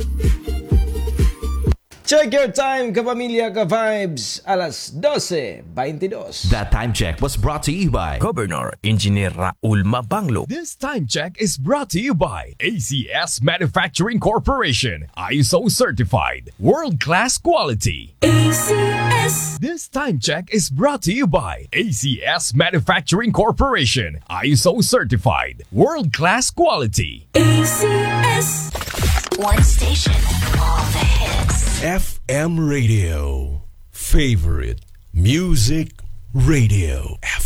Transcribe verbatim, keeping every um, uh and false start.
Check your time, kapamilya, ka-vibes. Alas dose veintidós. That time check was brought to you by Governor Engineer Raul Mabanglo. This time check is brought to you by A C S Manufacturing Corporation, I S O certified, world-class quality. A C S. This time check is brought to you by A C S Manufacturing Corporation, I S O certified, world-class quality. A C S. One station, all the hits. F M Radio. Favorite Music Radio.